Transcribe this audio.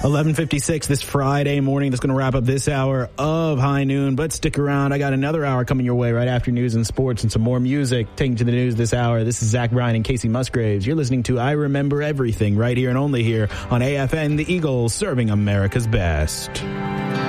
11:56 this Friday morning. That's going to wrap up this hour of High Noon. But stick around. I got another hour coming your way right after news and sports and some more music. Taking to the news this hour. This is Zach Bryan and Casey Musgraves. You're listening to I Remember Everything right here and only here on AFN, the Eagles, serving America's best.